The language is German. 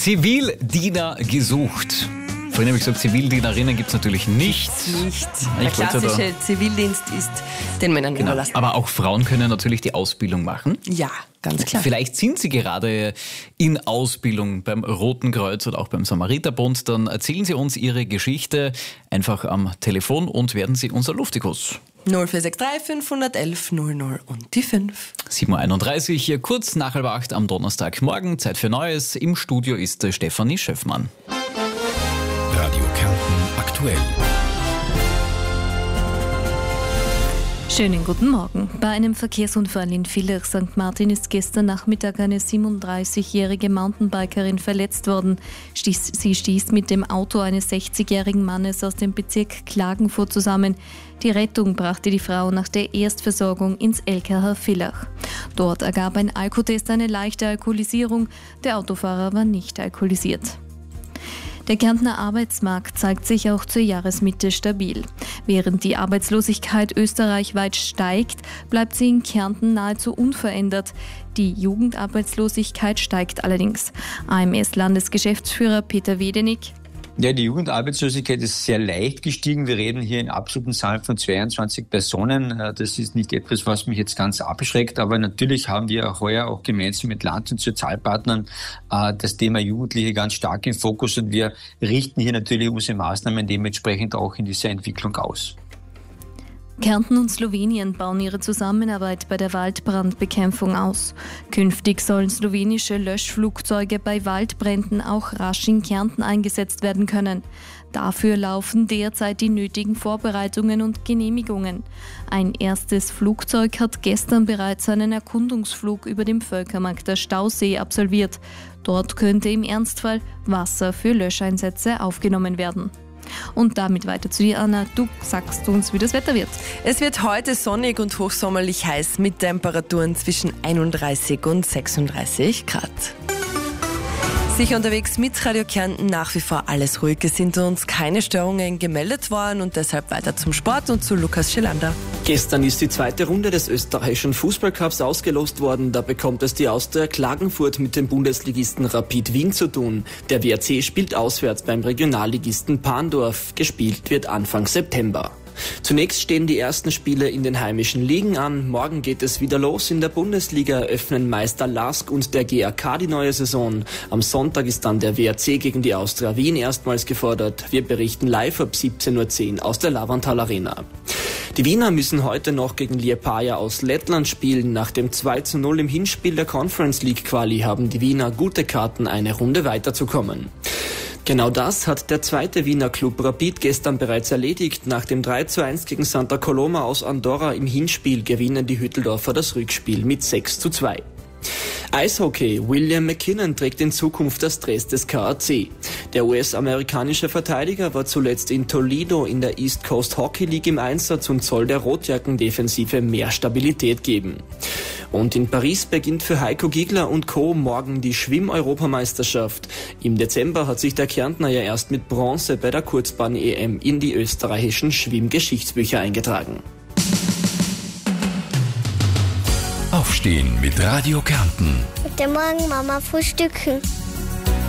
Zivildiener gesucht. Vorhin habe ich gesagt, Zivildienerinnen gibt es natürlich nicht. Der klassische Zivildienst ist den Männern überlassen. Aber auch Frauen können natürlich die Ausbildung machen. Ja, ganz klar. Vielleicht sind Sie gerade in Ausbildung beim Roten Kreuz oder auch beim Samariterbund. Dann erzählen Sie uns Ihre Geschichte einfach am Telefon und werden Sie unser Luftikus. 0463 511 00 und die 5. 7.31 Uhr, kurz nach 7:30 am Donnerstagmorgen. Zeit für Neues. Im Studio ist Stefanie Schöffmann. Radio Kärnten aktuell. Schönen guten Morgen. Bei einem Verkehrsunfall in Villach St. Martin ist gestern Nachmittag eine 37-jährige Mountainbikerin verletzt worden. Sie stieß mit dem Auto eines 60-jährigen Mannes aus dem Bezirk Klagenfurt zusammen. Die Rettung brachte die Frau nach der Erstversorgung ins LKH Villach. Dort ergab ein Alkotest eine leichte Alkoholisierung. Der Autofahrer war nicht alkoholisiert. Der Kärntner Arbeitsmarkt zeigt sich auch zur Jahresmitte stabil. Während die Arbeitslosigkeit österreichweit steigt, bleibt sie in Kärnten nahezu unverändert. Die Jugendarbeitslosigkeit steigt allerdings. AMS-Landesgeschäftsführer Peter Wedenig: Ja, die Jugendarbeitslosigkeit ist sehr leicht gestiegen. Wir reden hier in absoluten Zahlen von 22 Personen. Das ist nicht etwas, was mich jetzt ganz abschreckt. Aber natürlich haben wir auch heuer auch gemeinsam mit Land- und Sozialpartnern das Thema Jugendliche ganz stark im Fokus. Und wir richten hier natürlich unsere Maßnahmen dementsprechend auch in dieser Entwicklung aus. Kärnten und Slowenien bauen ihre Zusammenarbeit bei der Waldbrandbekämpfung aus. Künftig sollen slowenische Löschflugzeuge bei Waldbränden auch rasch in Kärnten eingesetzt werden können. Dafür laufen derzeit die nötigen Vorbereitungen und Genehmigungen. Ein erstes Flugzeug hat gestern bereits einen Erkundungsflug über dem Völkermarkt der Stausee absolviert. Dort könnte im Ernstfall Wasser für Löscheinsätze aufgenommen werden. Und damit weiter zu dir, Anna. Du sagst uns, wie das Wetter wird. Es wird heute sonnig und hochsommerlich heiß mit Temperaturen zwischen 31 und 36 Grad. Sicher unterwegs mit Radio Kärnten, nach wie vor alles ruhig. Es sind uns keine Störungen gemeldet worden und deshalb weiter zum Sport und zu Lukas Schelander. Gestern ist die zweite Runde des österreichischen Fußballcups ausgelost worden. Da bekommt es die Austria Klagenfurt mit dem Bundesligisten Rapid Wien zu tun. Der WRC spielt auswärts beim Regionalligisten Pandorf. Gespielt wird Anfang September. Zunächst stehen die ersten Spiele in den heimischen Ligen an. Morgen geht es wieder los. In der Bundesliga eröffnen Meister LASK und der GAK die neue Saison. Am Sonntag ist dann der WRC gegen die Austria Wien erstmals gefordert. Wir berichten live ab 17.10 Uhr aus der Lavantal Arena. Die Wiener müssen heute noch gegen Liepaja aus Lettland spielen. Nach dem 2:0 im Hinspiel der Conference League Quali haben die Wiener gute Karten, eine Runde weiterzukommen. Genau das hat der zweite Wiener Club Rapid gestern bereits erledigt. Nach dem 3:1 gegen Santa Coloma aus Andorra im Hinspiel gewinnen die Hütteldorfer das Rückspiel mit 6:2. Eishockey. William McKinnon trägt in Zukunft das Dress des KAC. Der US-amerikanische Verteidiger war zuletzt in Toledo in der East Coast Hockey League im Einsatz und soll der Rotjackendefensive mehr Stabilität geben. Und in Paris beginnt für Heiko Giegler und Co. morgen die Schwimm-Europameisterschaft. Im Dezember hat sich der Kärntner ja erst mit Bronze bei der Kurzbahn-EM in die österreichischen Schwimmgeschichtsbücher eingetragen. Aufstehen mit Radio Kärnten. Guten Morgen, Mama, frühstücken.